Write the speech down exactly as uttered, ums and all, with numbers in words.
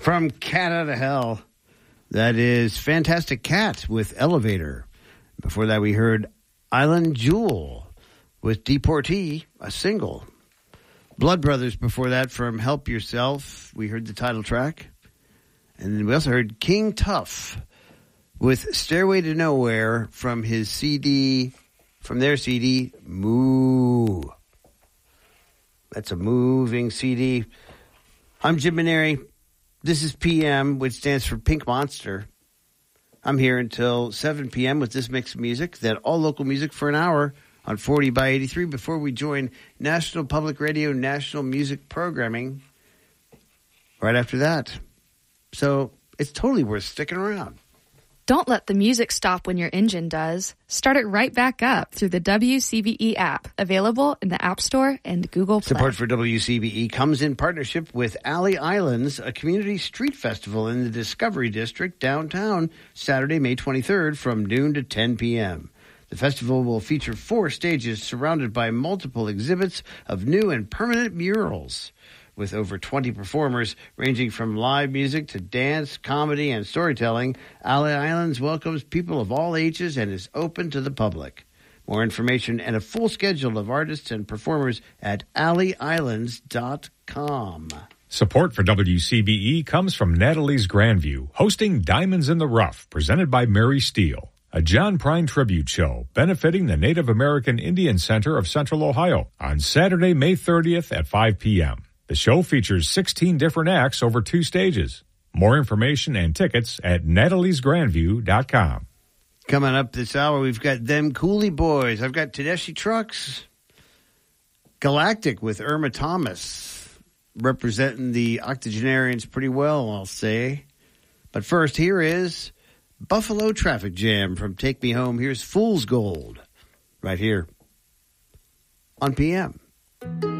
From Cat Out of Hell, that is Fantastic Cat with Elevator. Before that, we heard Island Jewel with Deportee, a single. Blood Brothers before that from Help Yourself. We heard the title track. And then we also heard King Tough with Stairway to Nowhere from his C D, from their C D, Moo. That's a moving C D. I'm Jim Maneri. This is P M, which stands for Pink Monster. I'm here until seven p.m. with this mix of music, then all local music for an hour on forty by eighty-three before we join National Public Radio National Music Programming right after that. So it's totally worth sticking around. Don't let the music stop when your engine does. Start it right back up through the W C B E app, available in the App Store and Google Play. Support for W C B E comes in partnership with Alley Islands, a community street festival in the Discovery District downtown, Saturday, May twenty-third from noon to ten p.m. The festival will feature four stages surrounded by multiple exhibits of new and permanent murals. With over twenty performers ranging from live music to dance, comedy, and storytelling, Alley Islands welcomes people of all ages and is open to the public. More information and a full schedule of artists and performers at alley islands dot com. Support for W C B E comes from Natalie's Grandview, hosting Diamonds in the Rough, presented by Mary Steele, a John Prine tribute show benefiting the Native American Indian Center of Central Ohio on Saturday, May thirtieth at five p.m. The show features sixteen different acts over two stages. More information and tickets at natalies grandview dot com. Coming up this hour, we've got Them Cooley Boys. I've got Tedeschi Trucks. Galactic with Irma Thomas, representing the octogenarians pretty well, I'll say. But first, here is Buffalo Traffic Jam from Take Me Home. Here's Fool's Gold right here on P M.